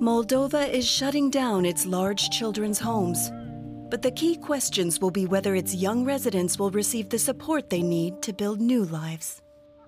Moldova is shutting down its large children's homes. But the key questions will be whether its young residents will receive the support they need to build new lives.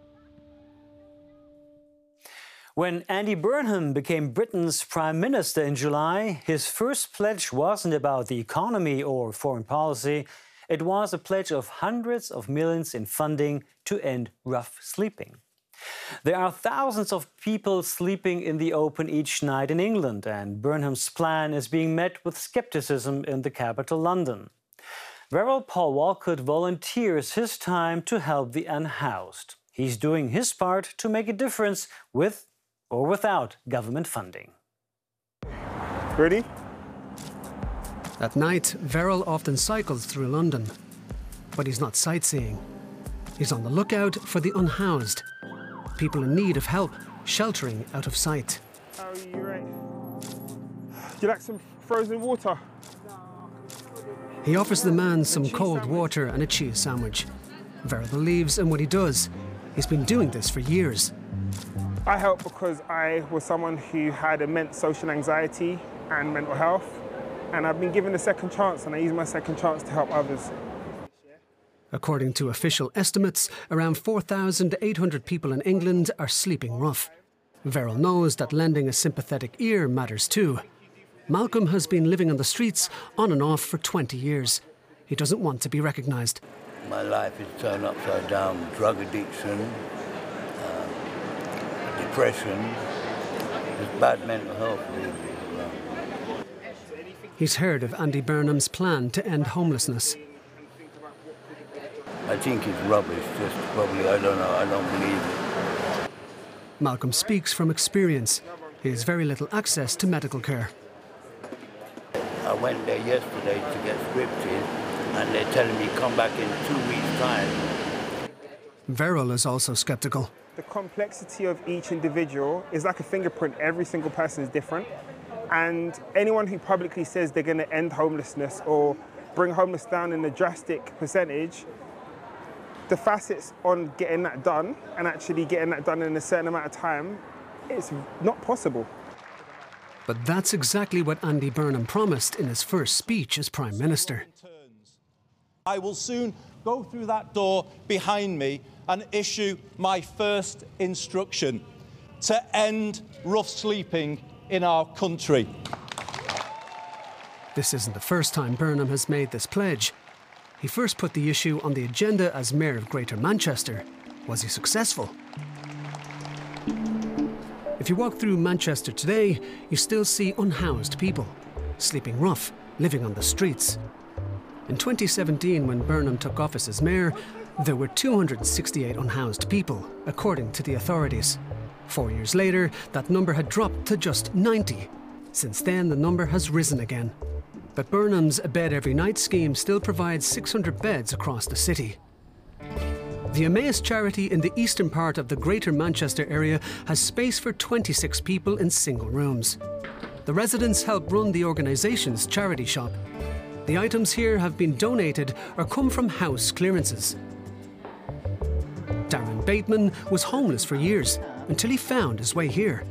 When Andy Burnham became Britain's Prime Minister in July, his first pledge wasn't about the economy or foreign policy. It was a pledge of hundreds of millions in funding to end rough sleeping. There are thousands of people sleeping in the open each night in England, and Burnham's plan is being met with skepticism in the capital, London. Verrell Paul Walcott volunteers his time to help the unhoused. He's doing his part to make a difference with or without government funding. Ready? At night, Verrell often cycles through London, but he's not sightseeing. He's on the lookout for the unhoused, people in need of help, sheltering out of sight. How are you, right? Do you like some frozen water? He offers the man some cold water and a cheese sandwich. Verrell believes in what he does. He's been doing this for years. I help because I was someone who had immense social anxiety and mental health, and I've been given a second chance, and I use my second chance to help others. According to official estimates, around 4,800 people in England are sleeping rough. Verrell knows that lending a sympathetic ear matters too. Malcolm has been living on the streets on and off for 20 years. He doesn't want to be recognised. My life is turned upside down. Drug addiction, depression, just bad mental health, really. He's heard of Andy Burnham's plan to end homelessness. I think it's rubbish, just probably, I don't know, I don't believe it. Malcolm speaks from experience. He has very little access to medical care. I went there yesterday to get scripted, and they're telling me come back in 2 weeks' time. Verrell is also sceptical. The complexity of each individual is like a fingerprint. Every single person is different. And anyone who publicly says they're going to end homelessness or bring homeless down in a drastic percentage, the facets on getting that done and actually getting that done in a certain amount of time, it's not possible. But that's exactly what Andy Burnham promised in his first speech as Prime Minister. I will soon go through that door behind me and issue my first instruction to end rough sleeping in our country. This isn't the first time Burnham has made this pledge. He first put the issue on the agenda as Mayor of Greater Manchester. Was he successful? If you walk through Manchester today, you still see unhoused people, sleeping rough, living on the streets. In 2017, when Burnham took office as mayor, there were 268 unhoused people, according to the authorities. 4 years later, that number had dropped to just 90. Since then, the number has risen again. But Burnham's A Bed Every Night scheme still provides 600 beds across the city. The Emmaus charity in the eastern part of the Greater Manchester area has space for 26 people in single rooms. The residents help run the organisation's charity shop. The items here have been donated or come from house clearances. Darren Bateman was homeless for years until he found his way here.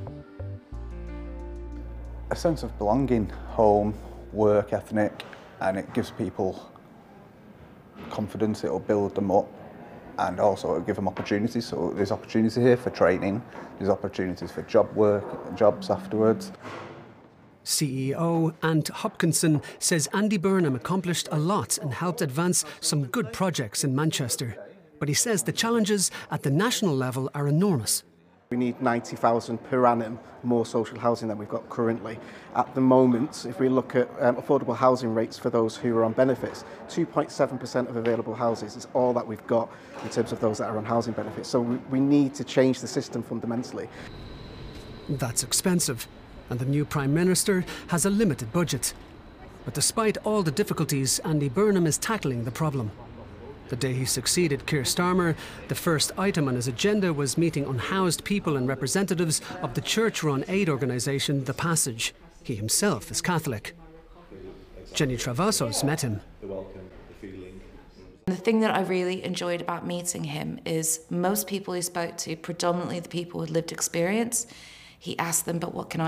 A sense of belonging, home, work ethic, and it gives people confidence, it'll build them up, and also it'll give them opportunities. So there's opportunity here for training, there's opportunities for job work, jobs afterwards. CEO Ant Hopkinson says Andy Burnham accomplished a lot and helped advance some good projects in Manchester. But he says the challenges at the national level are enormous. We need 90,000 per annum more social housing than we've got currently. At the moment, if we look at affordable housing rates for those who are on benefits, 2.7% of available houses is all that we've got in terms of those that are on housing benefits. So we need to change the system fundamentally. That's expensive, and the new Prime Minister has a limited budget. But despite all the difficulties, Andy Burnham is tackling the problem. The day he succeeded Keir Starmer, the first item on his agenda was meeting unhoused people and representatives of the church-run aid organisation The Passage. He himself is Catholic. Jenny Travassos met him. The thing that I really enjoyed about meeting him is most people he spoke to, predominantly the people with lived experience, he asked them, but what can I